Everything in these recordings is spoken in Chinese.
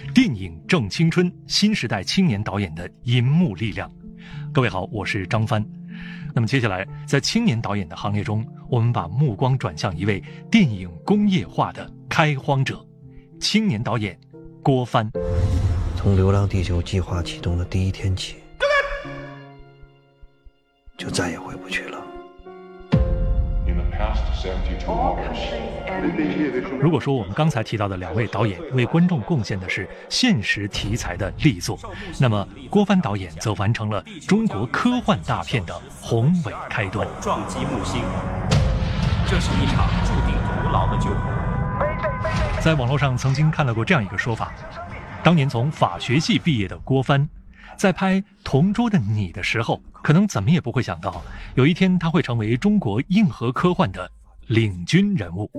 电影正青春，新时代青年导演的银幕力量。各位好，我是张帆。那么接下来，在青年导演的行列中，我们把目光转向一位电影工业化的开荒者——青年导演郭帆。 从《流浪地球》计划启动的第一天起，就再也回不去了。 如果说我们刚才提到的两位导演为观众贡献的是现实题材的力作，那么郭帆导演则完成了中国科幻大片的宏伟开端。 撞击木星，这是一场注定徒劳的救援。 在网络上曾经看到过这样一个说法，当年从法学系毕业的郭帆，在拍《同桌的你》的时候，可能怎么也不会想到，有一天他会成为中国硬核科幻的领军人物。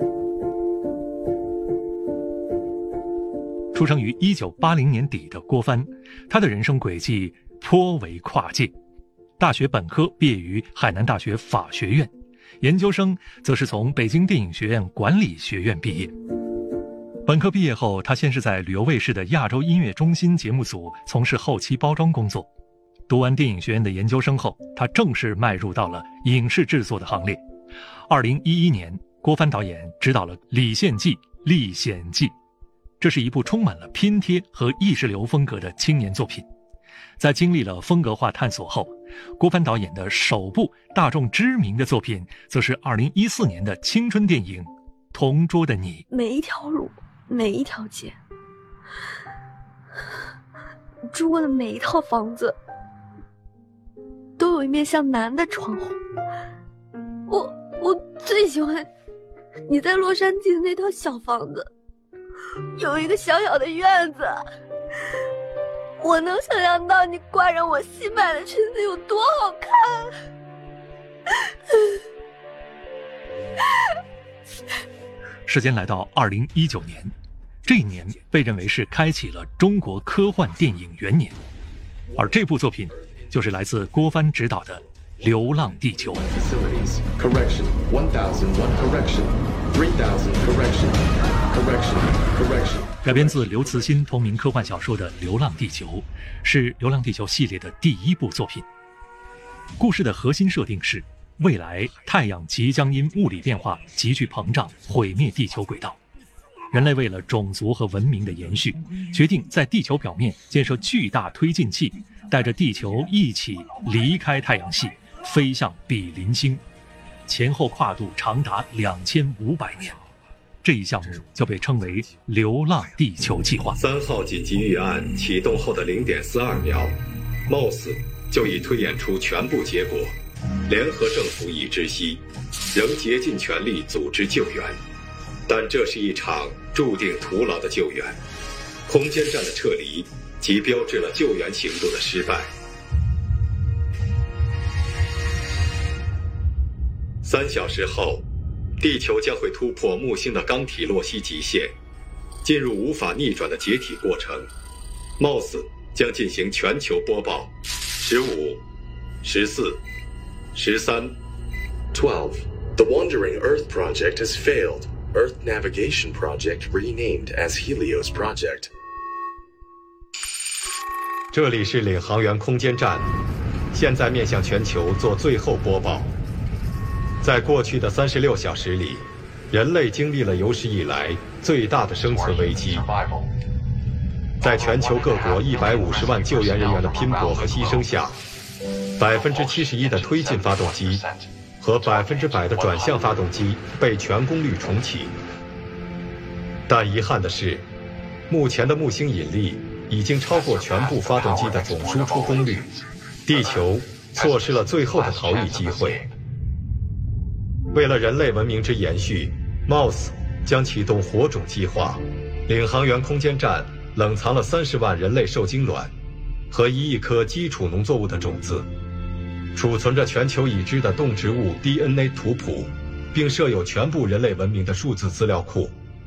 出生于1980年底的郭帆，他的人生轨迹颇为跨界。大学本科毕业于海南大学法学院，研究生则是从北京电影学院管理学院毕业。本科毕业后，他先是在旅游卫视的亚洲音乐中心节目组从事后期包装工作。读完电影学院的研究生后，他正式迈入到了影视制作的行列。2011年，郭帆导演执导了《李献计·历险记》，这是一部充满了拼贴和意识流风格的青年作品。在经历了风格化探索后，郭帆导演的首部大众知名的作品，则是2014年的青春电影《同桌的你》。 每一条路，每一条街，住过的每一套房子，都有一面向南的窗户。我最喜欢你在洛杉矶的那套小房子，有一个小小的院子。我能想象到你挂上我新买的裙子有多好看。 时间来到2019年，这一年被认为是开启了中国科幻电影元年，而这部作品就是来自郭帆执导的《流浪地球》。 Correction 1001 correction 3000 correction 改编自刘慈欣同名科幻小说的《流浪地球》，是《流浪地球》系列的第一部作品。故事的核心设定是，未来太阳即将因物理变化急剧膨胀，毁灭地球轨道。人类为了种族和文明的延续，决定在地球表面建设巨大推进器，带着地球一起离开太阳系，飞向比邻星，前后跨度长达2500年。这一项目就被称为流浪地球计划。 3号紧急预案启动后的0.42秒，貌似就已推演出全部结果。联合政府已知悉，仍竭尽全力组织救援，但这是一场注定徒劳的救援。空间站的撤离即标志了救援行动的失败。3小时后，地球将会突破木星的刚体洛希极限，进入无法逆转的解体过程。貌似将进行全球播报。15、14、13、 12 The Wandering Earth Project has failed. Earth Navigation Project renamed as Helios Project. 这里是领航员空间站，现在面向全球做最后播报。在过去的36小时里，人类经历了有史以来最大的生存危机。在全球各国150万救援人员的拼搏和牺牲下，71%的推进发动机和100%的转向发动机被全功率重启。但遗憾的是，目前的木星引力已经超过全部发动机的总输出功率，地球错失了最后的逃逸机会。为了人类文明之延续，貌似将启动火种计划。领航员空间站冷藏了30万人类受精卵和1亿颗基础农作物的种子，储存着全球已知的动植物 DNA 图谱，并设有全部人类文明的数字资料库。